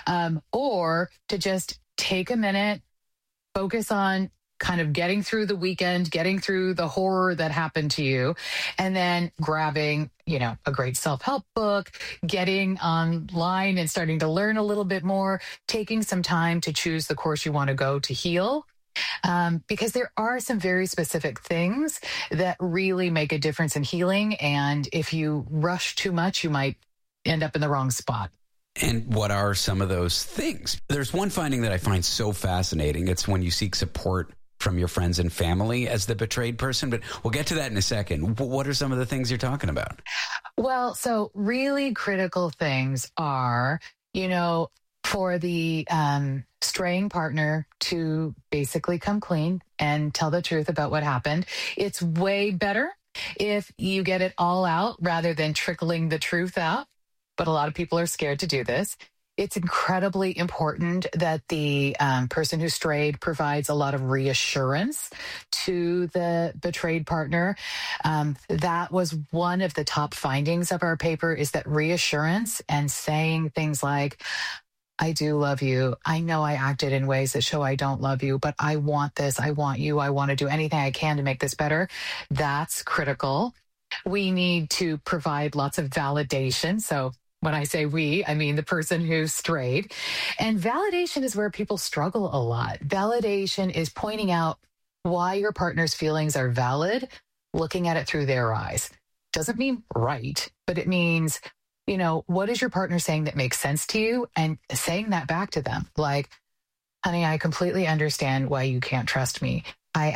or to just take a minute, focus on kind of getting through the weekend, getting through the horror that happened to you, and then grabbing, you know, a great self-help book, getting online and starting to learn a little bit more, taking some time to choose the course you want to go to heal. Because there are some very specific things that really make a difference in healing. And if you rush too much, you might end up in the wrong spot. And what are some of those things? There's one finding that I find so fascinating. It's when you seek support from your friends and family as the betrayed person. But we'll get to that in a second. What are some of the things you're talking about? Well, so really critical things are, you know, for the straying partner to basically come clean and tell the truth about what happened. It's way better if you get it all out rather than trickling the truth out. But a lot of people are scared to do this. It's incredibly important that the person who strayed provides a lot of reassurance to the betrayed partner. That was one of the top findings of our paper, is that reassurance and saying things like, I do love you. I know I acted in ways that show I don't love you, but I want this. I want you. I want to do anything I can to make this better. That's critical. We need to provide lots of validation. So when I say we, I mean the person who strayed. And validation is where people struggle a lot. Validation is pointing out why your partner's feelings are valid, looking at it through their eyes. Doesn't mean right, but it means, you know, what is your partner saying that makes sense to you? And saying that back to them, like, honey, I completely understand why you can't trust me.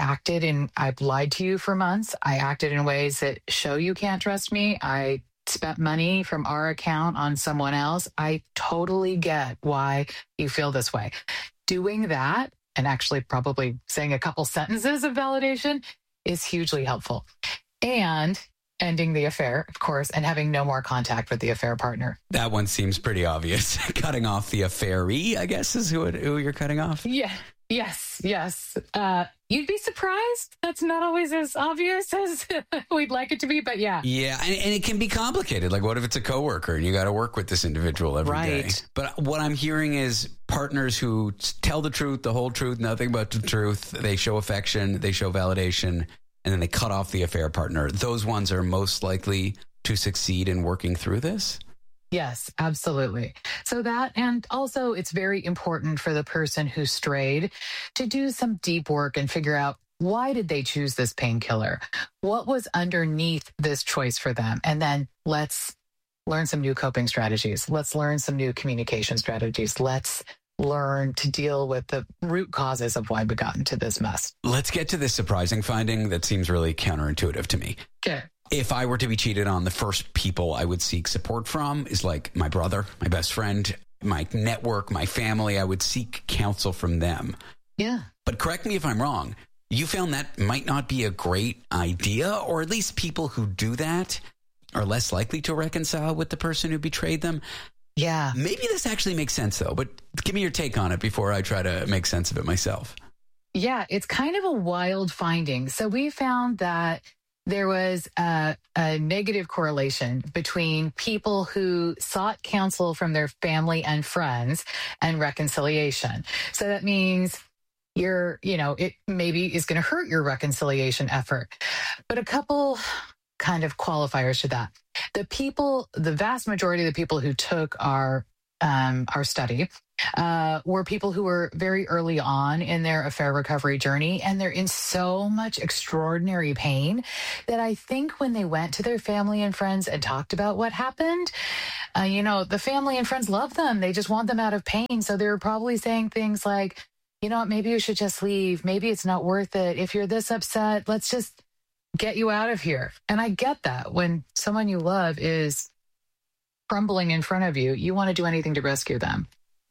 I've lied to you for months. I acted in ways that show you can't trust me. I spent money from our account on someone else. I totally get why you feel this way. Doing that, and actually probably saying a couple sentences of validation, is hugely helpful. And ending the affair, of course, and having no more contact with the affair partner. That one seems pretty obvious. Cutting off the affairee, I guess, is who you're cutting off. Yeah. Yes. You'd be surprised. That's not always as obvious as we'd like it to be, but yeah. Yeah, and it can be complicated. Like, what if it's a coworker and you got to work with this individual every day? But what I'm hearing is partners who tell the truth, the whole truth, nothing but the truth. They show affection, they show validation, and then they cut off the affair partner. Those ones are most likely to succeed in working through this? Yes, absolutely. So that, and also it's very important for the person who strayed to do some deep work and figure out, why did they choose this painkiller? What was underneath this choice for them? And then let's learn some new coping strategies. Let's learn some new communication strategies. Let's learn to deal with the root causes of why we got into this mess. Let's get to this surprising finding that seems really counterintuitive to me. Okay. If I were to be cheated on, the first people I would seek support from is like my brother, my best friend, my network, my family. I would seek counsel from them. Yeah. But correct me if I'm wrong. You found that might not be a great idea, or at least people who do that are less likely to reconcile with the person who betrayed them. Yeah. Maybe this actually makes sense, though, but give me your take on it before I try to make sense of it myself. Yeah, it's kind of a wild finding. So we found that there was a negative correlation between people who sought counsel from their family and friends and reconciliation. So that means it maybe is going to hurt your reconciliation effort. But a couple kind of qualifiers to that. The vast majority of the people who took our study were people who were very early on in their affair recovery journey, and they're in so much extraordinary pain that I think when they went to their family and friends and talked about what happened, the family and friends love them. They just want them out of pain. So they were probably saying things like, maybe you should just leave. Maybe it's not worth it. If you're this upset, let's just get you out of here. And I get that. When someone you love is crumbling in front of you, you want to do anything to rescue them.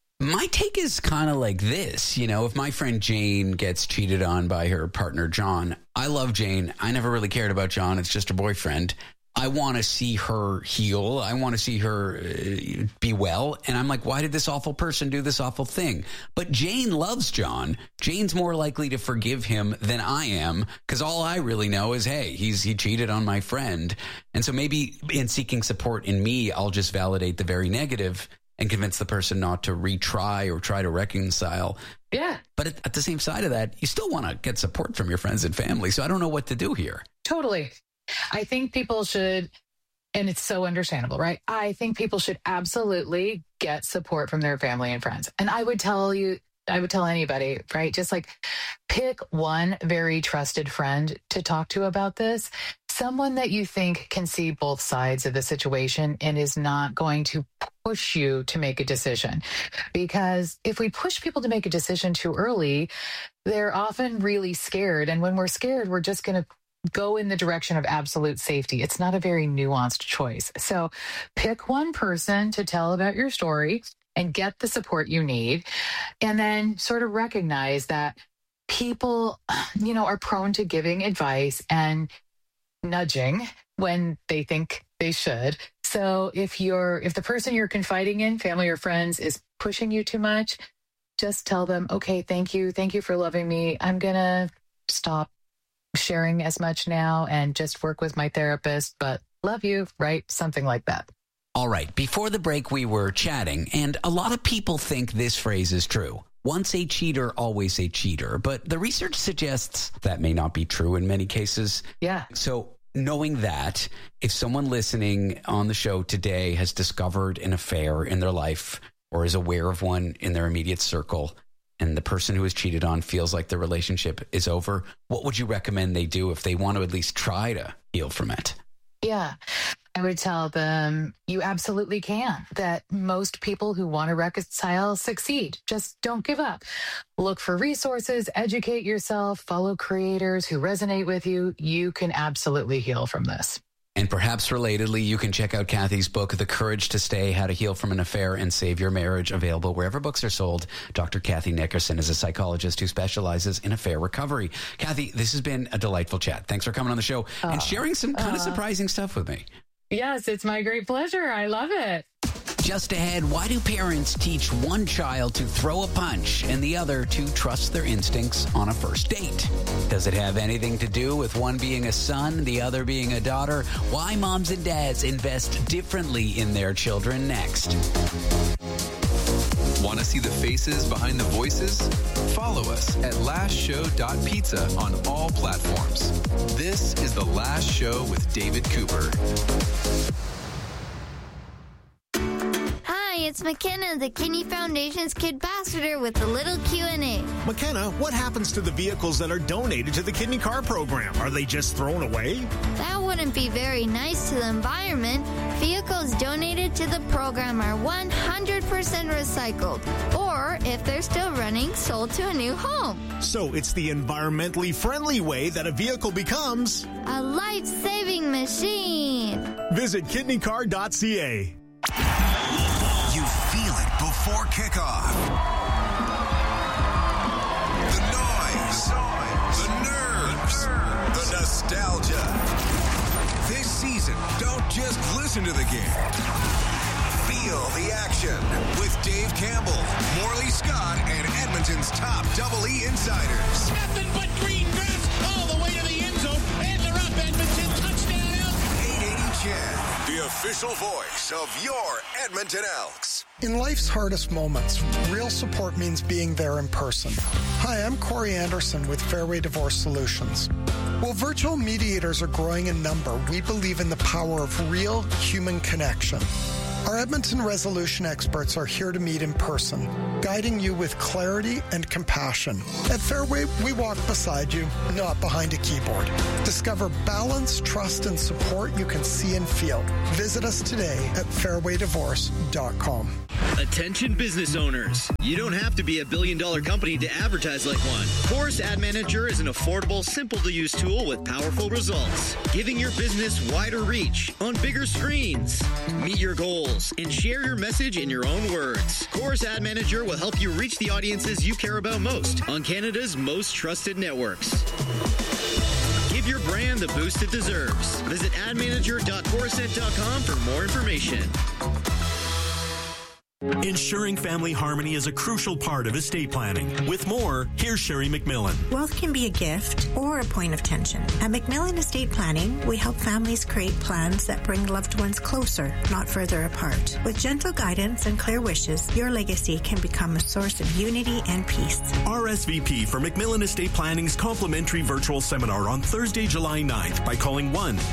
My take is kind of like this. If my friend Jane gets cheated on by her partner, John, I love Jane. I never really cared about John. It's just her boyfriend. I want to see her heal. I want to see her be well. And I'm like, why did this awful person do this awful thing? But Jane loves John. Jane's more likely to forgive him than I am, because all I really know is, hey, he cheated on my friend. And so maybe in seeking support in me, I'll just validate the very negative and convince the person not to retry or try to reconcile. Yeah. But at the same side of that, you still want to get support from your friends and family. So I don't know what to do here. Totally. I think people should, and it's so understandable, right? I think people should absolutely get support from their family and friends. And I would tell anybody, right? Just like pick one very trusted friend to talk to about this. Someone that you think can see both sides of the situation and is not going to push you to make a decision. Because if we push people to make a decision too early, they're often really scared. And when we're scared, we're just going to go in the direction of absolute safety. It's not a very nuanced choice. So pick one person to tell about your story and get the support you need. And then sort of recognize that people, are prone to giving advice and nudging when they think they should. So if the person you're confiding in, family or friends, is pushing you too much, just tell them, okay, thank you for loving me. I'm going to stop sharing as much now and just work with my therapist, but love you, right? Something like that. All right. Before the break, we were chatting, and a lot of people think this phrase is true. Once a cheater, always a cheater. But the research suggests that may not be true in many cases. Yeah. So knowing that, if someone listening on the show today has discovered an affair in their life or is aware of one in their immediate circle, and the person who was cheated on feels like the relationship is over, what would you recommend they do if they want to at least try to heal from it? Yeah, I would tell them you absolutely can, that most people who want to reconcile succeed. Just don't give up. Look for resources, educate yourself, follow creators who resonate with you. You can absolutely heal from this. And perhaps relatedly, you can check out Kathy's book, The Courage to Stay, How to Heal from an Affair and Save Your Marriage, available wherever books are sold. Dr. Kathy Nickerson is a psychologist who specializes in affair recovery. Kathy, this has been a delightful chat. Thanks for coming on the show and sharing some kind of surprising stuff with me. Yes, it's my great pleasure. I love it. Just ahead, why do parents teach one child to throw a punch and the other to trust their instincts on a first date? Does it have anything to do with one being a son, the other being a daughter? Why moms and dads invest differently in their children next. Want to see the faces behind the voices? Follow us at lastshow.pizza on all platforms. This is The Last Show with David Cooper. it's McKenna, the Kinney Foundation's Kid Ambassador with a little Q&A. McKenna, what happens to the vehicles that are donated to the Kidney Car Program? Are they just thrown away? That wouldn't be very nice to the environment. Vehicles donated to the program are 100% recycled, or if they're still running, sold to a new home. So it's the environmentally friendly way that a vehicle becomes a life-saving machine. Visit kidneycar.ca. You feel it before kickoff. The noise, the nerves, the nostalgia. This season, don't just listen to the game. Feel the action with Dave Campbell, Morley Scott, and Edmonton's top Double E insiders. Nothing but green grass all the way to the end zone, and they're up. Edmonton touchdown. 880 CHED, the official voice of your Edmonton Elks. In life's hardest moments, real support means being there in person. Hi, I'm Corey Anderson with Fairway Divorce Solutions. While virtual mediators are growing in number, we believe in the power of real human connection. Our Edmonton resolution experts are here to meet in person, guiding you with clarity and compassion. At Fairway, we walk beside you, not behind a keyboard. Discover balance, trust, and support you can see and feel. Visit us today at fairwaydivorce.com. Attention business owners. You don't have to be a billion-dollar company to advertise like one. Chorus Ad Manager is an affordable, simple-to-use tool with powerful results, giving your business wider reach on bigger screens. Meet your goals and share your message in your own words. Chorus Ad Manager will help you reach the audiences you care about most on Canada's most trusted networks. Give your brand the boost it deserves. Visit admanager.chorused.com for more information. Ensuring family harmony is a crucial part of estate planning. With more, here's Sherry McMillan. Wealth can be a gift or a point of tension. At McMillan Estate Planning, we help families create plans that bring loved ones closer, not further apart. With gentle guidance and clear wishes, your legacy can become a source of unity and peace. RSVP for McMillan Estate Planning's complimentary virtual seminar on Thursday, July 9th by calling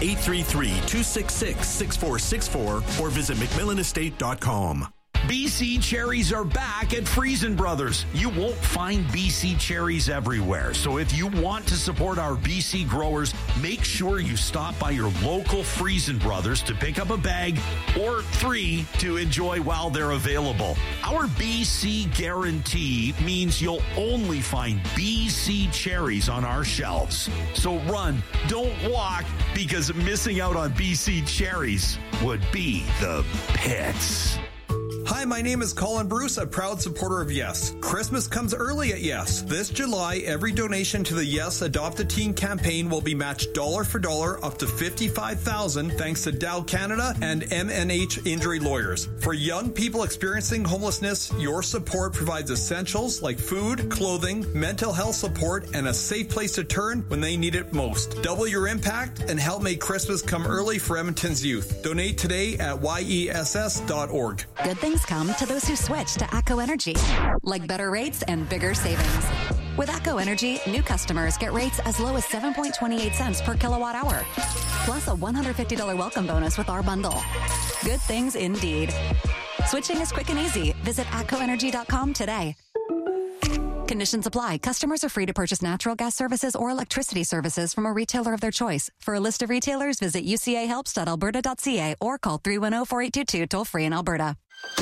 1-833-266-6464 or visit McMillanestate.com. BC cherries are back at Friesen Brothers. You won't find BC cherries everywhere. So if you want to support our BC growers, make sure you stop by your local Friesen Brothers to pick up a bag or 3 to enjoy while they're available. Our BC guarantee means you'll only find BC cherries on our shelves. So run, don't walk, because missing out on BC cherries would be the pits. Hi, my name is Colin Bruce, a proud supporter of Yes. Christmas comes early at Yes. This July, every donation to the Yes Adopt a Teen campaign will be matched dollar for dollar up to $55,000 thanks to Dow Canada and MNH Injury Lawyers. For young people experiencing homelessness, your support provides essentials like food, clothing, mental health support, and a safe place to turn when they need it most. Double your impact and help make Christmas come early for Edmonton's youth. Donate today at yess.org. Good things come to those who switch to ATCO Energy, like better rates and bigger savings. With ATCO Energy, new customers get rates as low as 7.28 cents per kilowatt hour, plus a $150 welcome bonus with our bundle. Good things indeed. Switching is quick and easy. Visit atcoenergy.com today. Conditions apply. Customers are free to purchase natural gas services or electricity services from a retailer of their choice. For a list of retailers, visit ucahelps.alberta.ca or call 310-4822 toll-free in Alberta.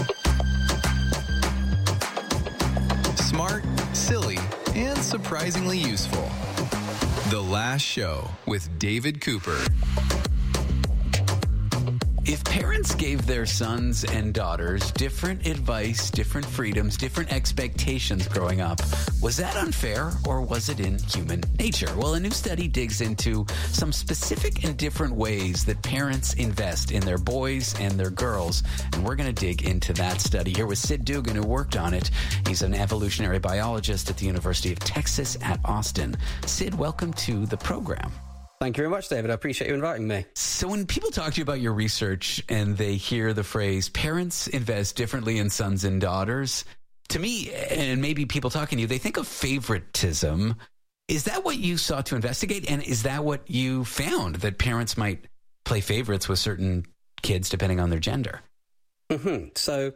Smart, silly, and surprisingly useful. The Last Show with David Cooper. If parents gave their sons and daughters different advice, different freedoms, different expectations growing up, was that unfair or was it in human nature? Well, a new study digs into some specific and different ways that parents invest in their boys and their girls, and we're going to dig into that study here with Sid Dugan, who worked on it. He's an evolutionary biologist at the University of Texas at Austin. Sid, welcome to the program. Thank you very much, David. I appreciate you inviting me. So when people talk to you about your research and they hear the phrase, parents invest differently in sons and daughters, to me, and maybe people talking to you, they think of favoritism. Is that what you sought to investigate? And is that what you found, that parents might play favorites with certain kids depending on their gender? Mm-hmm. So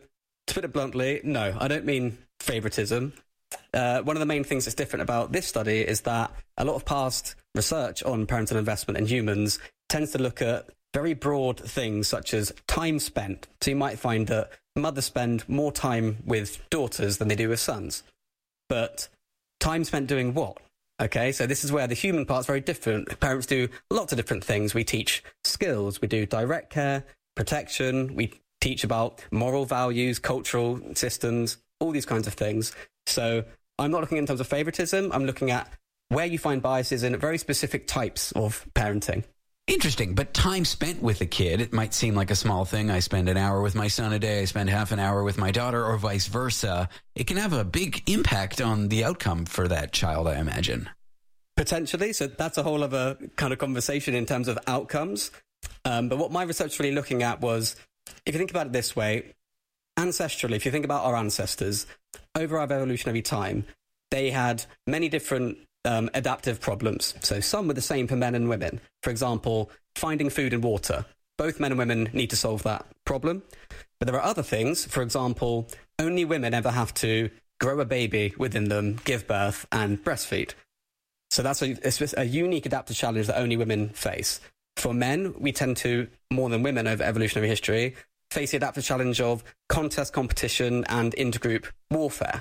To put it bluntly, no, I don't mean favoritism. One of the main things that's different about this study is that a lot of past research on parental investment in humans tends to look at very broad things such as time spent. So you might find that mothers spend more time with daughters than they do with sons. But time spent doing what? Okay, so this is where the human part's very different. Parents do lots of different things. We teach skills. We do direct care, protection. We teach about moral values, cultural systems, all these kinds of things. So I'm not looking in terms of favoritism. I'm looking at where you find biases in very specific types of parenting. Interesting, but time spent with a kid, it might seem like a small thing. I spend an hour with my son a day, I spend half an hour with my daughter, or vice versa. It can have a big impact on the outcome for that child, I imagine. Potentially, so that's a whole other kind of conversation in terms of outcomes. But what my research was really looking at was, if you think about it this way, ancestrally, if you think about our ancestors, over our evolutionary time, they had many different adaptive problems. So some were the same for men and women. For example, finding food and water. Both men and women need to solve that problem. But there are other things. For example, only women ever have to grow a baby within them, give birth, and breastfeed. So that's a unique adaptive challenge that only women face. For men, we tend to, more than women over evolutionary history, face the adaptive challenge of contest competition and intergroup warfare.